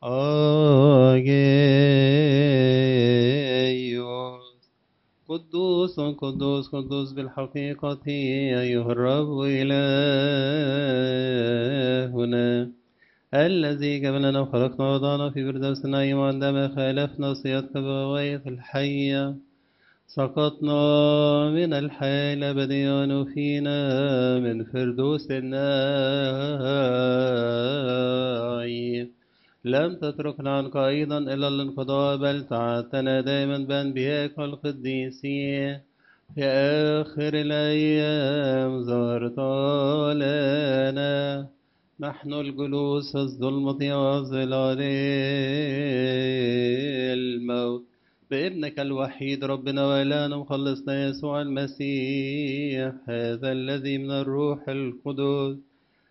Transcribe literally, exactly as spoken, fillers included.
آجيوس قدوس قدوس قدوس بالحقيقة أيها الرب إلهنا الذي جبلنا وخلقنا ووضعنا في فردوس النعيم عندما خالفنا صيادك بغاية الحية سقطنا من الحياة الأبدية ونفينا من فردوس النعيم لم تتركنا عنك أيضا إلا الانقضاء بل تعهدتنا دائما بأنبيائك والقديسين في آخر الأيام ظهرت لنا نحن الجلوس في الظلمة وظلال الموت بابنك الوحيد ربنا وإلهنا مخلصنا يسوع المسيح هذا الذي من الروح القدس